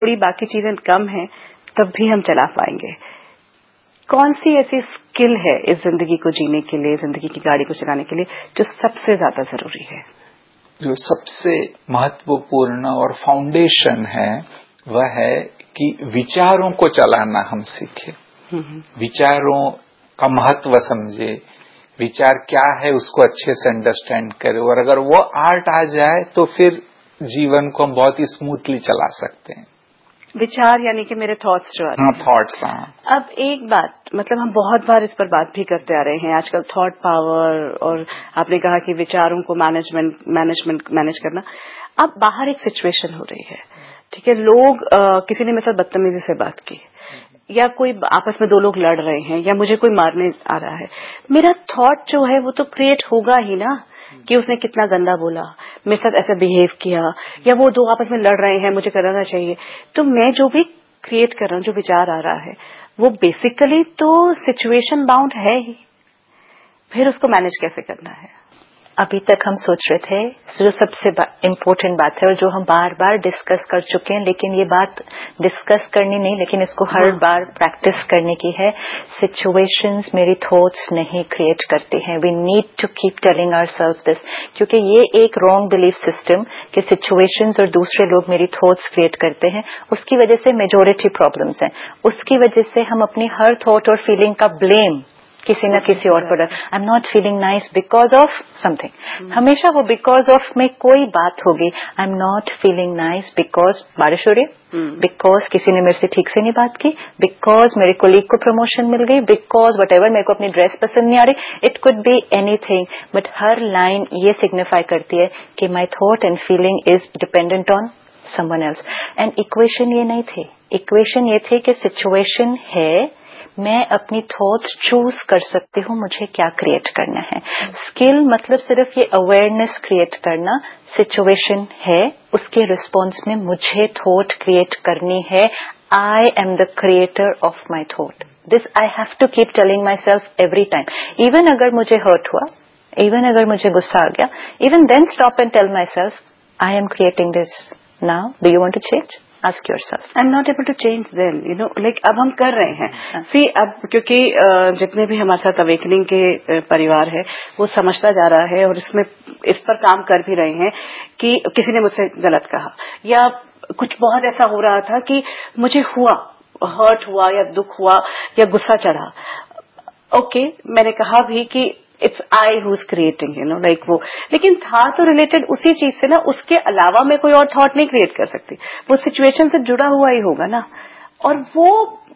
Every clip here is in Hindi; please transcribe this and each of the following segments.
थोड़ी बाकी चीजें कम हैं तब भी हम चला पाएंगे। कौन सी ऐसी स्किल है इस जिंदगी को जीने के लिए, जिंदगी की गाड़ी को चलाने के लिए, जो सबसे ज्यादा जरूरी है? जो सबसे महत्वपूर्ण और फाउंडेशन है वह है कि विचारों को चलाना हम सीखें। विचारों का महत्व समझे, विचार क्या है उसको अच्छे से अंडरस्टैंड करें, और अगर वो आर्ट आ जाए तो फिर जीवन को हम बहुत ही स्मूथली चला सकते हैं। विचार यानी कि मेरे थॉट्स जो आ रहे हैं। थॉट्स। हाँ। अब एक बात, मतलब हम बहुत बार इस पर बात भी करते आ रहे हैं आजकल, थॉट पावर, और आपने कहा कि विचारों को मैनेज करना। अब बाहर एक सिचुएशन हो रही है, ठीक है, लोग किसी ने मेरे साथ बदतमीजी से बात की, या कोई आपस में दो लोग लड़ रहे हैं, या मुझे कोई मारने आ रहा है, मेरा थॉट जो है वो तो क्रिएट होगा ही ना, कि उसने कितना गंदा बोला, मेरे साथ ऐसा बिहेव किया, या वो दो आपस में लड़ रहे हैं, मुझे करना चाहिए। तो मैं जो भी क्रिएट कर रहा हूँ, जो विचार आ रहा है, वो बेसिकली तो सिचुएशन बाउंड है ही। फिर उसको मैनेज कैसे करना है? अभी तक हम सोच रहे थे जो सबसे इम्पोर्टेंट बात है और जो हम बार बार डिस्कस कर चुके हैं, लेकिन ये बात डिस्कस करनी नहीं, लेकिन इसको हर बार प्रैक्टिस करने की है। सिचुएशंस मेरी थॉट्स नहीं क्रिएट करते हैं। We need to keep telling ourselves this, क्योंकि ये एक रॉन्ग बिलीफ सिस्टम कि सिचुएशंस और दूसरे लोग मेरी थॉट्स क्रिएट करते हैं, उसकी वजह से मेजॉरिटी प्रॉब्लम्स हैं। उसकी वजह से हम अपनी हर थॉट और फीलिंग का ब्लेम किसी न किसी और पर, I am not feeling nice because of something. हमेशा वो बिकॉज ऑफ में कोई बात होगी। I am not feeling nice because बारिश हो रही, बिकॉज किसी ने मेरे से ठीक से नहीं बात की, बिकॉज मेरे कोलीग को प्रमोशन मिल गई, बिकॉज वट एवर मेरे को अपनी ड्रेस पसंद नहीं आ रही। It could be anything, but her line ये सिग्निफाई करती है कि my thought and feeling is dependent on someone else. And equation ये नहीं थे, इक्वेशन ये थे कि सिचुएशन है, मैं अपनी थॉट्स चूज कर सकती हूँ मुझे क्या क्रिएट करना है। स्किल मतलब सिर्फ ये अवेयरनेस क्रिएट करना। सिचुएशन है, उसके रिस्पॉन्स में मुझे थॉट क्रिएट करनी है। I am the creator of my thought. This I have to keep telling my self every time. Even अगर मुझे हर्ट हुआ, इवन अगर मुझे गुस्सा आ गया, even then stop and tell my self I am creating this now, do you want to change? Ask yourself. I'm not able to change them, like अब हम कर रहे हैं। See, अब क्योंकि जितने भी हमारे साथ अवेकनिंग के परिवार है वो समझता जा रहा है और इस पर काम कर भी रहे हैं कि किसी ने मुझसे गलत कहा या कुछ बहुत ऐसा हो रहा था कि मुझे हर्ट हुआ या दुख हुआ या गुस्सा चढ़ा। ओके, मैंने कहा भी कि it's I who is creating, like वो, लेकिन था तो रिलेटेड उसी चीज से ना, उसके अलावा मैं कोई और थॉट नहीं क्रिएट कर सकती, वो सिचुएशन से जुड़ा हुआ ही होगा ना। और वो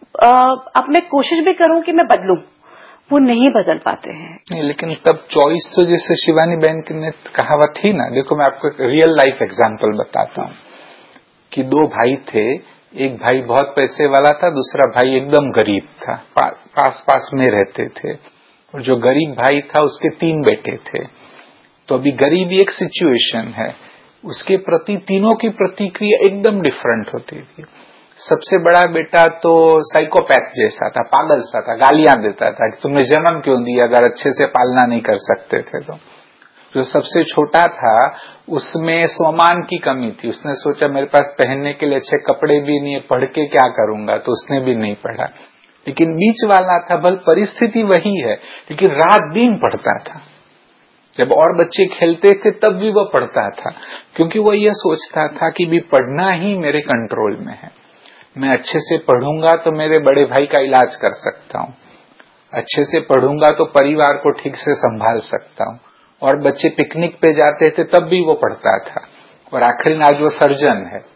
अब मैं कोशिश भी करूं कि मैं बदलूं, वो नहीं बदल पाते हैं। नहीं, लेकिन तब चॉइस तो जैसे शिवानी बहन की ने कहावत थी ना, देखो मैं आपको एक रियल लाइफ एग्जांपल बताता हूँ कि दो भाई थे, एक भाई बहुत पैसे वाला था, दूसरा भाई एकदम गरीब था, पास में रहते थे। और जो गरीब भाई था उसके 3 बेटे थे। तो अभी गरीबी एक सिचुएशन है, उसके प्रति तीनों की प्रतिक्रिया एकदम डिफरेंट होती थी। सबसे बड़ा बेटा तो साइकोपैथ जैसा था, पागल सा था, गालियां देता था कि तुमने जन्म क्यों दिया अगर अच्छे से पालना नहीं कर सकते थे। तो जो सबसे छोटा था उसमें स्वमान की कमी थी, उसने सोचा मेरे पास पहनने के लिए अच्छे कपड़े भी नहीं है, पढ़ के क्या करूंगा, तो उसने भी नहीं पढ़ा। लेकिन बीच वाला था, भले परिस्थिति वही है, लेकिन रात दिन पढ़ता था। जब और बच्चे खेलते थे तब भी वो पढ़ता था, क्योंकि वो ये सोचता था कि भी पढ़ना ही मेरे कंट्रोल में है। मैं अच्छे से पढ़ूंगा तो मेरे बड़े भाई का इलाज कर सकता हूँ, अच्छे से पढ़ूंगा तो परिवार को ठीक से संभाल सकता हूँ। और बच्चे पिकनिक पे जाते थे तब भी वो पढ़ता था, और आखिरी में आज वो सर्जन है।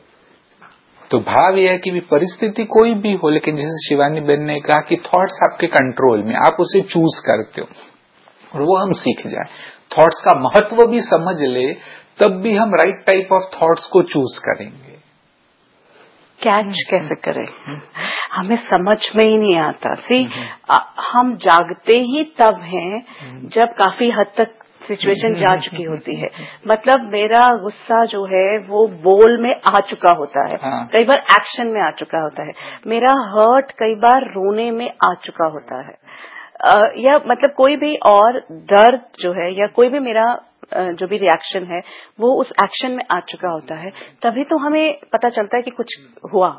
तो भाव यह है कि भी परिस्थिति कोई भी हो, लेकिन जैसे शिवानी बहन ने कहा कि थॉट्स आपके कंट्रोल में, आप उसे चूज करते हो, और वो हम सीख जाए, थॉट्स का महत्व भी समझ ले, तब भी हम राइट टाइप ऑफ थॉट्स को चूज करेंगे। कैच कैसे करें, हमें समझ में ही नहीं आता। हम जागते ही तब हैं जब काफी हद तक सिचुएशन जा चुकी होती है। मतलब मेरा गुस्सा जो है वो बोल में आ चुका होता है, कई बार एक्शन में आ चुका होता है, मेरा हर्ट कई बार रोने में आ चुका होता है, या मतलब कोई भी और दर्द जो है या कोई भी मेरा जो भी रिएक्शन है वो उस एक्शन में आ चुका होता है। तभी तो हमें पता चलता है कि कुछ हुआ,